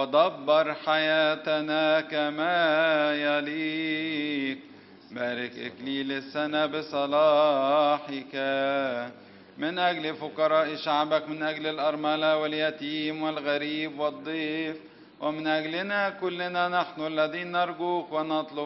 ودبر حياتنا كما يليق. بارك إكليل السنة بصلاحك من أجل فقراء شعبك، من أجل الأرملة واليتيم والغريب والضيف، ومن أجلنا كلنا نحن الذين نرجوك ونطلب